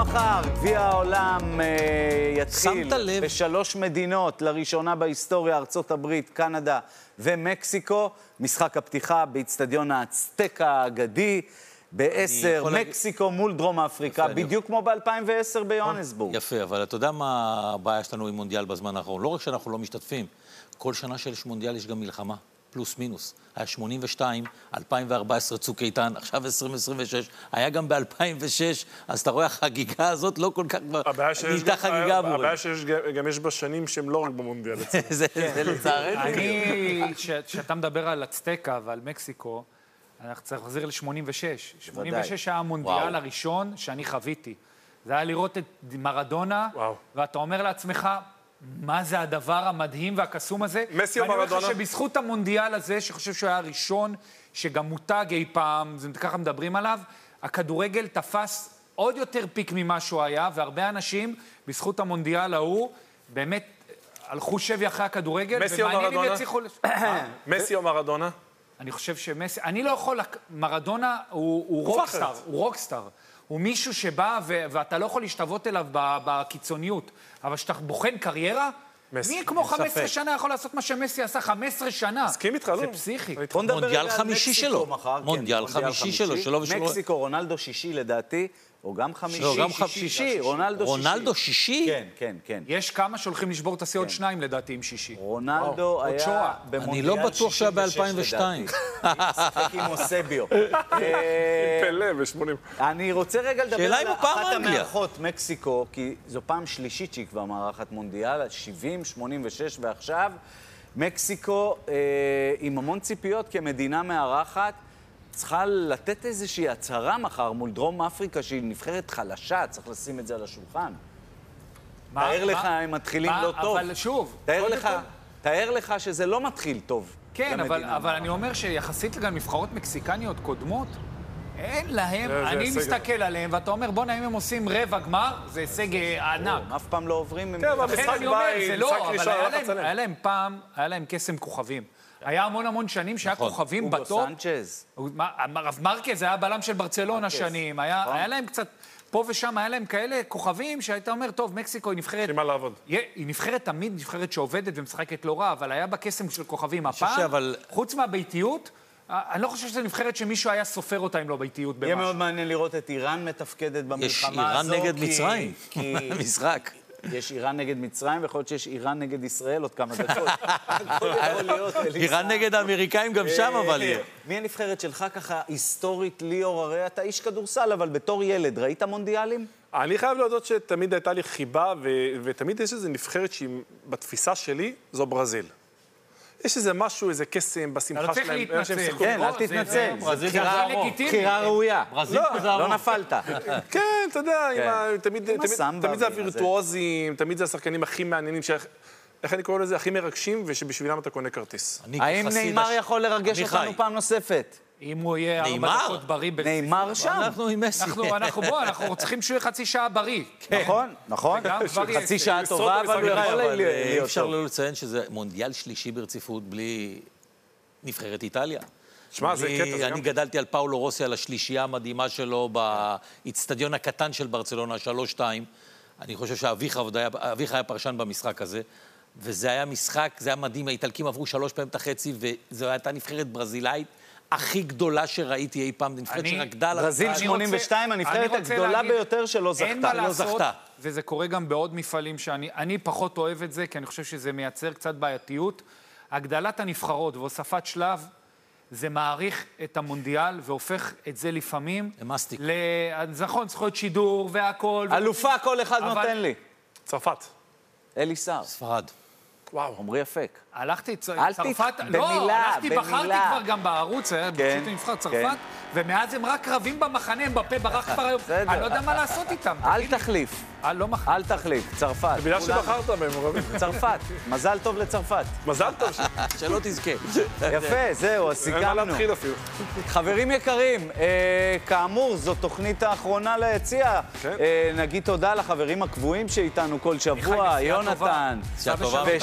מחר, גביע העולם יתחיל בשלוש מדינות, לראשונה בהיסטוריה, ארצות הברית, קנדה ומקסיקו. משחק הפתיחה באצטדיון האצטקה האגדי, ב-10, מקסיקו מול דרום אפריקה, בדיוק כמו ב-2010 ביוהנסבורג. יפה, אבל אתה יודע מה הבעיה שלנו עם מונדיאל בזמן האחרון? לא רק שאנחנו לא משתתפים, כל שנה שיש מונדיאל יש גם מלחמה. פלוס מינוס. היה 82, 2014 צוק איתן, עכשיו 2026, היה גם ב-2006, אז אתה רואה, החגיגה הזאת לא כל כך נהייתה חגיגה עבורם. הבעיה שגם יש בשנים שהם לא רק במונדיאל. זה לצערנו. כשאתה מדבר על אצטקה ועל מקסיקו, אנחנו צריך להחזיר ל-86. 86 היה המונדיאל הראשון שאני חוויתי. זה היה לראות את מרדונה, ואתה אומר לעצמך, מה זה הדבר המדהים והקסום הזה? מסי או מרדונה? ואני אומר שבזכות המונדיאל הזה, שחושב שהוא היה הראשון, שגם מותג אי פעם, ככה מדברים עליו, הכדורגל תפס עוד יותר פיק ממה שהוא היה, והרבה אנשים, בזכות המונדיאל ההוא, באמת הלכו שבי אחרי הכדורגל. מסי או מרדונה? מסי או מרדונה? אני חושב שמסי, אני לא יכול, מרדונה הוא רוקסטאר, הוא רוקסטאר. הוא מישהו שבא ואתה לא יכול להשתוות אליו בקיצוניות. אבל כשאתה בוחן קריירה, מי כמו 15 שנה יכול לעשות מה שמסי עשה 15 שנה? מסכים איתך, לא? זה פסיכי. מונדיאל חמישי שלו. מונדיאל חמישי שלו. מקסיקו, רונלדו שישי לדעתי, או גם חמישי. לא, גם שישי. רונלדו שישי? כן, כן, כן. יש כמה שהולכים לשבור את השיא עוד שניים לדעתי עם שישי. רונלדו היה במונדיאל 66 אני לא בטוח שהיה ב-2002. משחק עם אוסביו. פלא ב-80. אני רוצה רגע לדבר על אחת אנגליה. המארחות, מקסיקו, כי זו פעם שלישית שהיא כבר מארחת מונדיאל, 70, 86 ועכשיו. מקסיקו עם המון ציפיות כמדינה מארחת, צריכה לתת איזושהי הצהרה מחר מול דרום אפריקה שהיא נבחרת חלשה, צריך לשים את זה על השולחן. תאר לך, הם מתחילים לא טוב. אבל שוב, תאר לך שזה לא מתחיל טוב. כן, אבל אני אומר שיחסית גם נבחרות מקסיקניות קודמות, אין להם, אני מסתכל עליהם, ואתה אומר, בוא נעים הם עושים רבע גמר, זה הישג ענק. אף פעם לא עוברים. כן, אבל משחק בית, משחק ראשון, היה להם פעם, היה להם קסם כוכבים. היה המון שנים שהיה כוכבים בטופ. אוגו סנצ'ז. הרב מרקז היה בלם של ברצלונה שנים. היה להם קצת, פה ושם היה להם כאלה כוכבים שהיית אומר, טוב, מקסיקו היא נבחרת... שמה לעבוד. היא נבחרת תמיד, נבחרת שעובדת ומשחקת לא רע, אבל היה בה קסם של כוכבים. הפעם, חוץ מהביתיות, אני לא חושב שזה נבחרת שמישהו היה סופר אותה אם לא ביתיות במשהו. יהיה מאוד מעניין לראות את איראן מתפקדת במלחמה הזו. יש איראן נגד מצרים. משחק. יש איראן נגד מצרים, ויכול להיות שיש איראן נגד ישראל עוד כמה דקות. איראן נגד האמריקאים גם שם, אבל... מי הנבחרת שלך ככה היסטורית, ליאור? הרי אתה איש כדורסל, אבל בתור ילד, ראית מונדיאלים? אני חייב להודות שתמיד הייתה לי חיבה, ותמיד יש איזו נבחרת שהיא, בתפיסה שלי, זו ברזיל. יש איזה משהו, איזה קסם בשמחה שלהם. אתה צריך להתנצל. כן, אל תתנצל. זה בחירה ראויה. לא נפלת. כן, אתה יודע, תמיד זה הווירטואוזים, תמיד זה השחקנים הכי מעניינים, איך אני קורא לזה? הכי מרגשים, ושבשבילם אתה קונה כרטיס. האם נאמר יכול לרגש אותנו פעם נוספת? אם הוא יהיה 4 דקות בריא... נאמר שם. אנחנו עם מסי. אנחנו צריכים שהוא יהיה חצי שעה בריא. נכון. חצי שעה טובה, אבל הוא יכול להיות. אפשר לא לציין שזה מונדיאל שלישי ברציפות בלי נבחרת איטליה. שמע, זה קטע. אני גדלתי על פאולו רוסי, על השלישייה המדהימה שלו באצטדיון הקטן של ברצלונה, 3-2. אני חושב שאביך היה פרשן במשחק הזה. וזה היה משחק, זה היה מדהים. האיטלקים עברו 3 פעמים את החצי, וזו הייתה נבחרת ברזילאית הכי גדולה שראיתי אי פעם, נבחרת שרקדה... ברזיל 82, הנבחרת הגדולה ביותר שלא זכתה. אין מה לעשות, וזה קורה גם בעוד מפעלים שאני פחות אוהב את זה, כי אני חושב שזה מייצר קצת בעייתיות. הגדלת הנבחרות והוספת שלב, זה מעריך את המונדיאל, והופך את זה לפעמים... למסטיק. נכון, זכויות שידור והכל... אלופה כל אחד נותן לי. צרפת. אלי סער. ספרד. וואו. עמרי אפק. הלכתי צרפת, במילה. בחרתי כבר גם בערוץ, פשוט נבחר צרפת, ומאז הם רק רבים במחנה, הם בפה ברח כבר היום. אני לא יודע מה לעשות איתם. אל תחליף. אל תחליף, צרפת. בגלל שבחרת בהם, רבים. צרפת, מזל טוב לצרפת. מזל טוב. שלא תזכה. יפה, זהו, אז סיכמנו. אין מה להתחיל אפילו. חברים יקרים, כאמור, זו תוכנית האחרונה ליציאה. נגיד תודה לחברים הקבועים שאיתנו כל שבוע, יונתן.